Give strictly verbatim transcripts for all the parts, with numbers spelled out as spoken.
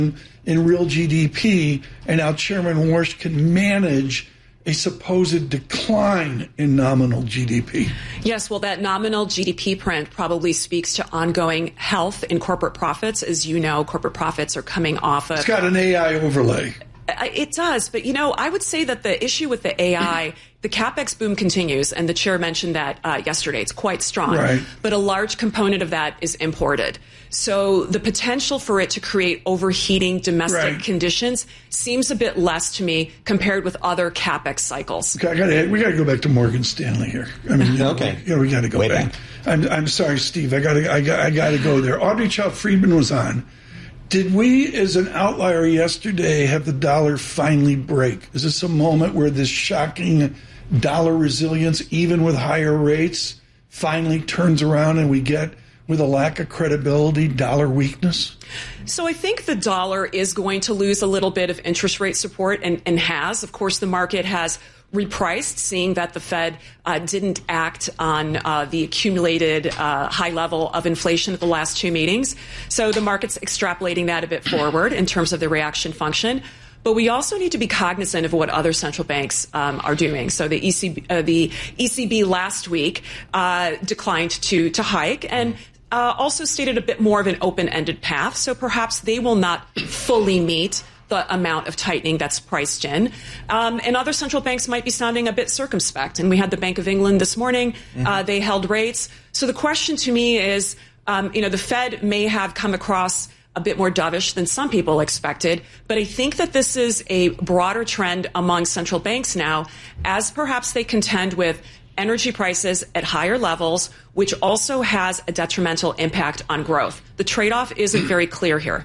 in real G D P, and now Chairman Warsh can manage a supposed decline in nominal G D P. Yes, well, that nominal G D P print probably speaks to ongoing health in corporate profits. As you know, corporate profits are coming off of... It's got an A I overlay. It does, but, you know, I would say that the issue with the A I, the CapEx boom continues, and the chair mentioned that uh, yesterday. It's quite strong, right. But a large component of that is imported. So the potential for it to create overheating domestic right. conditions seems a bit less to me compared with other CapEx cycles. Okay, I gotta, we got to go back to Morgan Stanley here. I mean, you know, okay, you know, we got to go Way back. back. I'm, I'm sorry, Steve. I got to, I got, I got to go there. Audrey Child Friedman was on. Did we, as an outlier yesterday, have the dollar finally break? Is this a moment where this shocking dollar resilience, even with higher rates, finally turns around and we get, with a lack of credibility, dollar weakness? So I think the dollar is going to lose a little bit of interest rate support and, and has. Of course, the market has repriced, seeing that the Fed uh, didn't act on uh, the accumulated uh, high level of inflation at the last two meetings. So the market's extrapolating that a bit forward in terms of the reaction function. But we also need to be cognizant of what other central banks um, are doing. So the E C B, uh, the E C B last week uh, declined to to hike and uh, also stated a bit more of an open-ended path. So perhaps they will not fully meet the amount of tightening that's priced in. Um, and other central banks might be sounding a bit circumspect. And we had the Bank of England this morning. Mm-hmm. Uh, they held rates. So the question to me is, um, you know, the Fed may have come across a bit more dovish than some people expected. But I think that this is a broader trend among central banks now, as perhaps they contend with energy prices at higher levels, which also has a detrimental impact on growth. The trade-off isn't very clear here.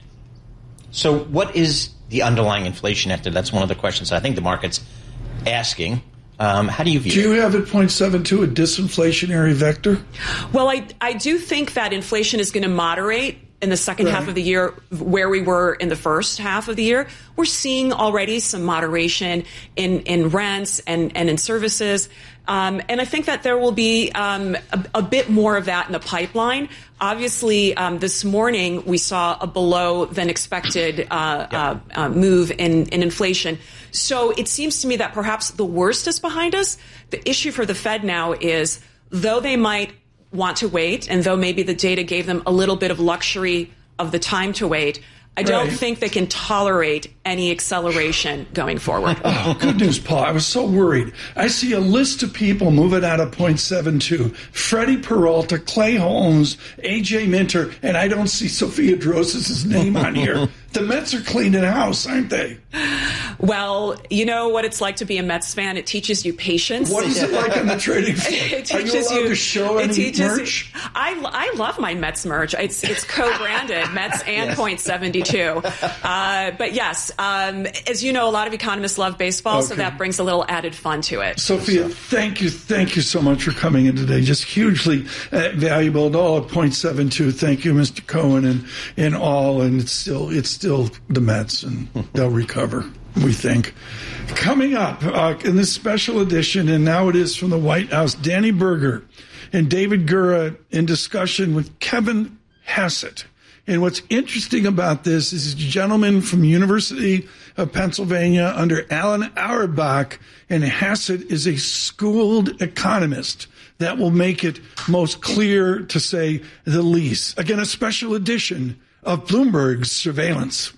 So what is the underlying inflation after? That's one of the questions I think the market's asking. Um, how do you view it? Do you have at point seven two a disinflationary vector? Well, I, I do think that inflation is going to moderate in the second right. half of the year where we were in the first half of the year. We're seeing already some moderation in, in rents and, and in services. Um, and I think that there will be um, a, a bit more of that in the pipeline. Obviously, um, this morning we saw a below than expected uh, yeah. uh, uh, move in, in inflation. So it seems to me that perhaps the worst is behind us. The issue for the Fed now is, though they might want to wait, and though maybe the data gave them a little bit of luxury of the time to wait, I don't right. think they can tolerate any acceleration going forward. Oh, good news, Paul. I was so worried. I see a list of people moving out of point seven two. Freddie Peralta, Clay Holmes, A J Minter, and I don't see Sophia Drosas' name on here. The Mets are cleaning house, aren't they? Well, you know what it's like to be a Mets fan. It teaches you patience. What is it like on the trading floor? It are you allowed you, to show any teaches, merch? I, I love my Mets merch. It's it's co-branded, Mets and yes. point seventy-two. Uh, but yes, um, as you know, a lot of economists love baseball, okay. so that brings a little added fun to it. Sophia, thank you. Thank you so much for coming in today. Just hugely uh, valuable. And all at point seven two. Thank you, Mister Cohen, and, and all. And it's still, it's still the Mets, and they'll recover, we think. Coming up uh, in this special edition, and now it is from the White House, Danny Berger and David Gura in discussion with Kevin Hassett. And what's interesting about this is a gentleman from University of Pennsylvania under Alan Auerbach, and Hassett is a schooled economist. That will make it most clear, to say the least. Again, a special edition of Bloomberg's Surveillance.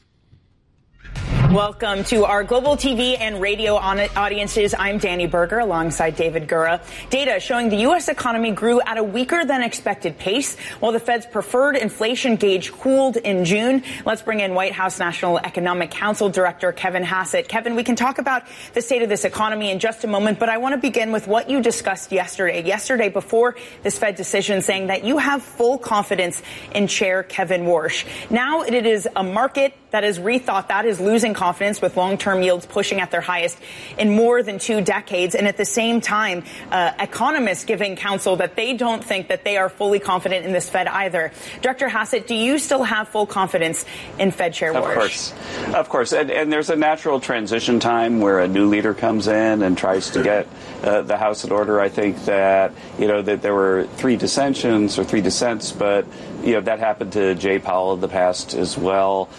Welcome to our global T V and radio audiences. I'm Danny Berger alongside David Gura. Data showing the U S economy grew at a weaker than expected pace, while the Fed's preferred inflation gauge cooled in June. Let's bring in White House National Economic Council Director Kevin Hassett. Kevin, we can talk about the state of this economy in just a moment, but I want to begin with what you discussed yesterday. Yesterday before this Fed decision, saying that you have full confidence in Chair Kevin Warsh. Now it is a market that has rethought that, is losing confidence with long-term yields pushing at their highest in more than two decades. And at the same time, uh, economists giving counsel that they don't think that they are fully confident in this Fed either. Director Hassett, do you still have full confidence in Fed Chair Warsh? Of course. Of course. And, and there's a natural transition time where a new leader comes in and tries to get uh, the House in order. I think that, you know, that there were three dissensions or three dissents, but, you know, that happened to Jay Powell in the past as well.